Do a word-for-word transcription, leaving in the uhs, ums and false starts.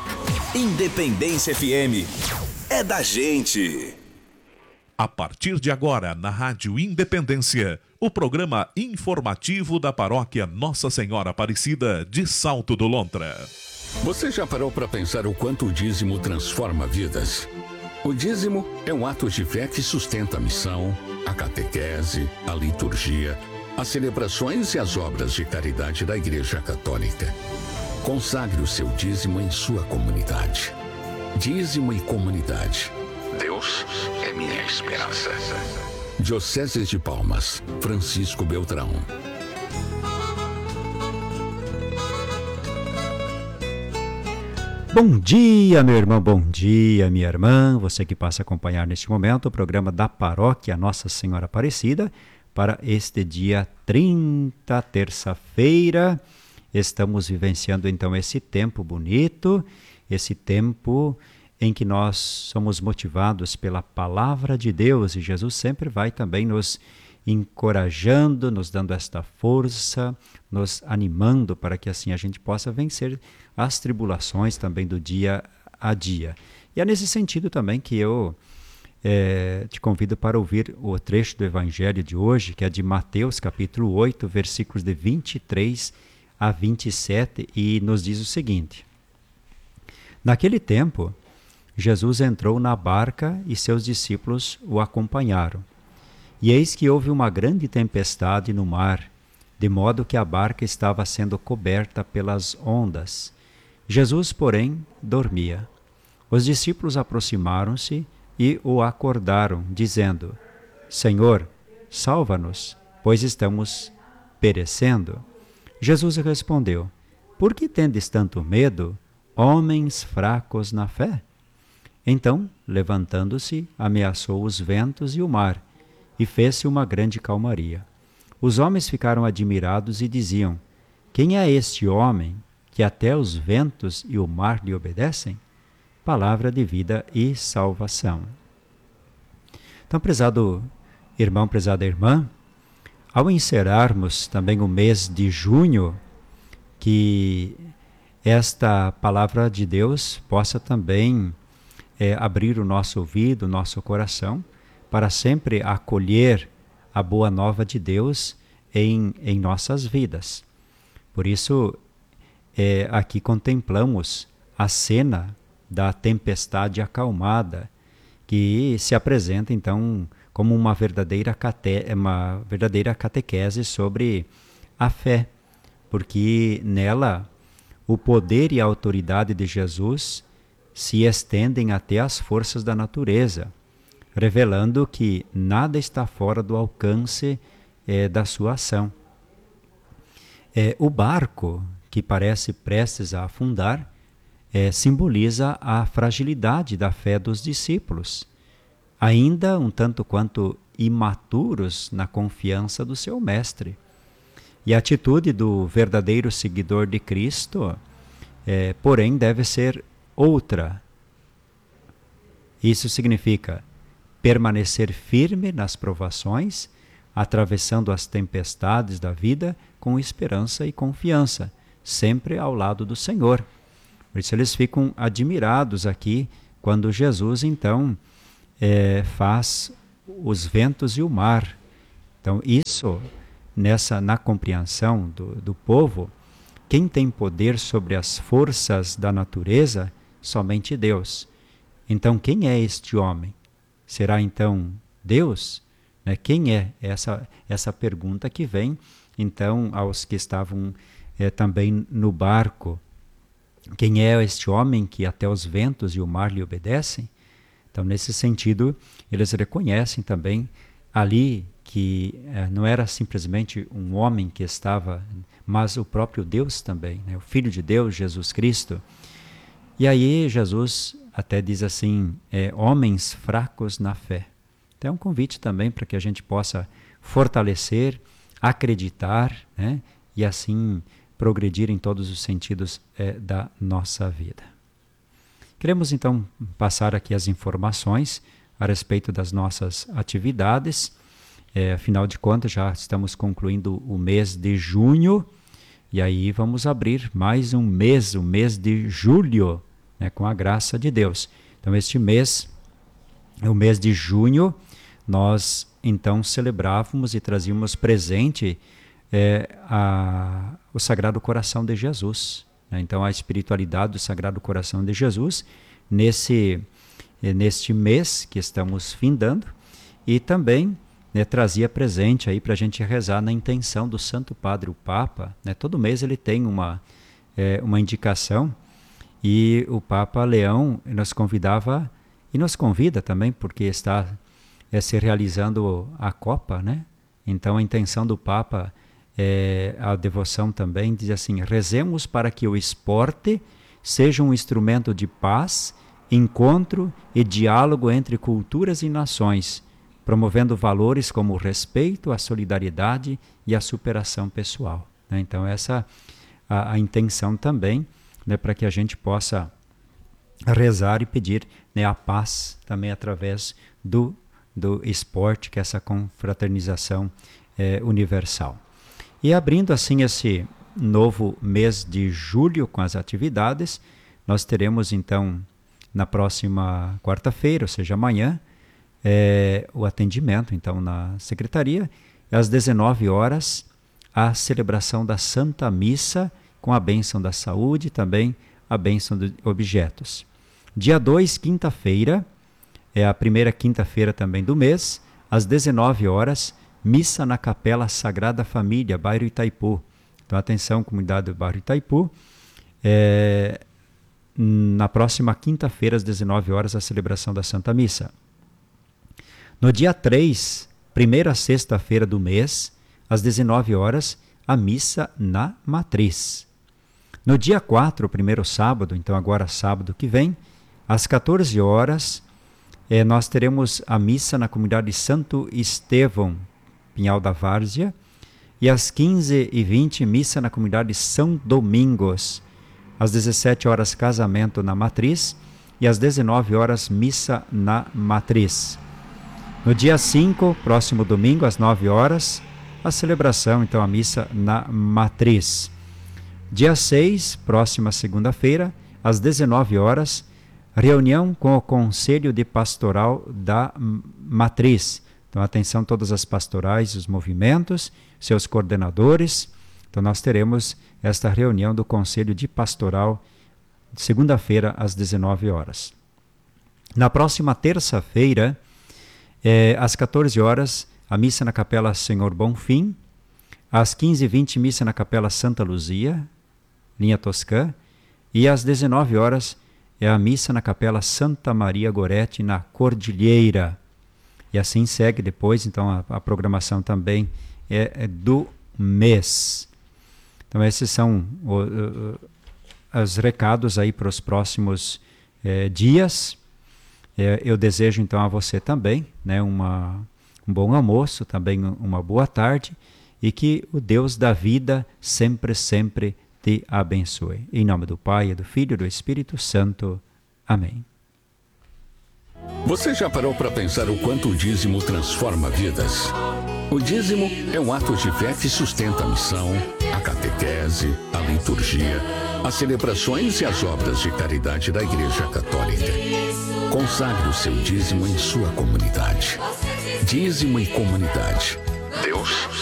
Independência F M. É da gente. A partir de agora, na Rádio Independência, o programa informativo da paróquia Nossa Senhora Aparecida de Salto do Lontra. Você já parou para pensar o quanto o dízimo transforma vidas? O dízimo é um ato de fé que sustenta a missão, a catequese, a liturgia, as celebrações e as obras de caridade da Igreja Católica. Consagre o seu dízimo em sua comunidade. Dízimo e comunidade. Deus é minha esperança. Diocese de Palmas, Francisco Beltrão. Bom dia, meu irmão, bom dia, minha irmã. Você que passa a acompanhar neste momento o programa da Paróquia Nossa Senhora Aparecida para este dia trinta, terça-feira. Estamos vivenciando então esse tempo bonito, esse tempo em que nós somos motivados pela palavra de Deus, e Jesus sempre vai também nos encorajando, nos dando esta força, nos animando para que assim a gente possa vencer as tribulações também do dia a dia. E é nesse sentido também que eu é, te convido para ouvir o trecho do Evangelho de hoje, que é de Mateus capítulo oito, versículos de vinte e três a vinte e sete, e nos diz o seguinte: Naquele tempo, Jesus entrou na barca e seus discípulos o acompanharam. E eis que houve uma grande tempestade no mar, de modo que a barca estava sendo coberta pelas ondas. Jesus, porém, dormia. Os discípulos aproximaram-se e o acordaram, dizendo: Senhor, salva-nos, pois estamos perecendo. Jesus respondeu: Por que tendes tanto medo, homens fracos na fé? Então, levantando-se, ameaçou os ventos e o mar, e fez-se uma grande calmaria. Os homens ficaram admirados e diziam: Quem é este homem que até os ventos e o mar lhe obedecem? Palavra de vida e salvação. Então, prezado irmão, prezada irmã, ao encerrarmos também o mês de junho, que esta palavra de Deus possa também é, abrir o nosso ouvido, o nosso coração, para sempre acolher a boa nova de Deus em, em nossas vidas. Por isso, é, aqui contemplamos a cena da tempestade acalmada, que se apresenta então como uma verdadeira, cate, uma verdadeira catequese sobre a fé, porque nela o poder e a autoridade de Jesus se estendem até as forças da natureza, revelando que nada está fora do alcance é, da sua ação. É, o barco, que parece prestes a afundar, é, simboliza a fragilidade da fé dos discípulos, ainda um tanto quanto imaturos na confiança do seu mestre. E a atitude do verdadeiro seguidor de Cristo, é, porém, deve ser outra. Isso significa permanecer firme nas provações, atravessando as tempestades da vida com esperança e confiança, sempre ao lado do Senhor. Por isso eles ficam admirados aqui quando Jesus, então, é, faz os ventos e o mar. Então, isso, nessa, na compreensão do, do povo, quem tem poder sobre as forças da natureza? Somente Deus. Então, quem é este homem? Será então Deus? Né? Quem é? Essa, essa pergunta que vem, então, aos que estavam é, também no barco. Quem é este homem que até os ventos e o mar lhe obedecem? Então, nesse sentido, eles reconhecem também ali que é, não era simplesmente um homem que estava, mas o próprio Deus também, né? O Filho de Deus, Jesus Cristo. E aí Jesus até diz assim, é, homens fracos na fé. Então é um convite também para que a gente possa fortalecer, acreditar, né? E assim progredir em todos os sentidos é, da nossa vida. Queremos então passar aqui as informações a respeito das nossas atividades. É, afinal de contas, já estamos concluindo o mês de junho, e aí vamos abrir mais um mês, o mês de julho, né, com a graça de Deus. Então, este mês, o mês de junho, nós então celebrávamos e trazíamos presente é, a, o Sagrado Coração de Jesus. Né? Então, a espiritualidade do Sagrado Coração de Jesus nesse, neste mês que estamos findando, e também, né, trazia presente aí para a gente rezar na intenção do Santo Padre, o Papa. Né? Todo mês ele tem uma, é, uma indicação, e o Papa Leão nos convidava, e nos convida também, porque está é, se realizando a Copa, né? Então a intenção do Papa, é, a devoção também, diz assim: rezemos para que o esporte seja um instrumento de paz, encontro e diálogo entre culturas e nações, promovendo valores como o respeito, a solidariedade e a superação pessoal. Né? Então essa a, a intenção também, né, para que a gente possa rezar e pedir, né, a paz também através do, do esporte, que é essa confraternização é, universal. E abrindo assim esse novo mês de julho com as atividades, nós teremos então na próxima quarta-feira, ou seja, amanhã, É, o atendimento, então, na secretaria, às dezenove horas, a celebração da Santa Missa, com a bênção da saúde e também a bênção de objetos. Dia dois, quinta-feira, é a primeira quinta-feira também do mês, às dezenove horas, missa na Capela Sagrada Família, bairro Itaipu. Então, atenção, comunidade do bairro Itaipu, é, na próxima quinta-feira, às dezenove horas, a celebração da Santa Missa. No dia três, primeira sexta-feira do mês, às dezenove horas, a missa na Matriz. No dia quatro, primeiro sábado, então agora sábado que vem, às quatorze horas, eh, nós teremos a missa na comunidade Santo Estevão, Pinhal da Várzea, e às quinze e vinte, missa na comunidade São Domingos. Às dezessete horas, casamento na Matriz, e às dezenove horas, missa na Matriz. No dia cinco, próximo domingo, às nove horas, a celebração, então a missa na Matriz. Dia seis, próxima segunda-feira, às dezenove horas, reunião com o Conselho de Pastoral da Matriz. Então, atenção todas as pastorais, os movimentos, seus coordenadores. Então, nós teremos esta reunião do Conselho de Pastoral, segunda-feira, às dezenove horas. Na próxima terça-feira, É, às quatorze horas, a missa na Capela Senhor Bonfim. Às quinze e vinte, missa na Capela Santa Luzia, linha Toscã. E às dezenove horas, é a missa na Capela Santa Maria Gorete, na Cordilheira. E assim segue depois, então, a, a programação também é, é do mês. Então, esses são o, o, os recados aí para os próximos é, dias. Eu desejo então a você também, né, uma, um bom almoço, também uma boa tarde, e que o Deus da vida sempre, sempre te abençoe. Em nome do Pai, do Filho e do Espírito Santo. Amém. Você já parou para pensar o quanto o dízimo transforma vidas? O dízimo é um ato de fé que sustenta a missão, a catequese, a liturgia, as celebrações e as obras de caridade da Igreja Católica. Consagre o seu dízimo em sua comunidade. Dízimo e comunidade. Deus